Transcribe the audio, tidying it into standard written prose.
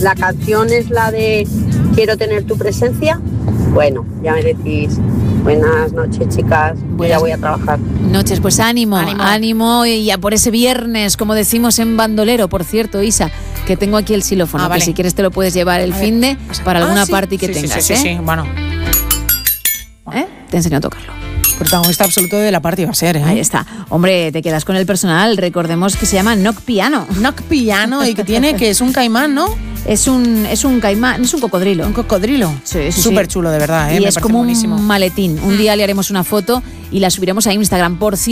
la canción es la de Quiero tener tu presencia. Bueno, ya me decís. Buenas noches, chicas. Ya voy a trabajar. Noches, pues ánimo y ya por ese viernes, como decimos en bandolero. Por cierto, Isa, que tengo aquí el xilófono, que si quieres te lo puedes llevar el finde para alguna party que tengas. Sí, bueno. Te enseño a tocarlo. Protagonista absoluto de la party va a ser, ¿eh? Ahí está. Hombre, te quedas con el personal. Recordemos que se llama Knock Piano. Knock Piano, y que es un caimán, ¿no? Es un caimán, es un cocodrilo. ¿Un cocodrilo? Sí. Súper chulo, de verdad, ¿eh? Y Me es parece como buenísimo. un maletín. Un día le haremos una foto y la subiremos a Instagram. Por cierto,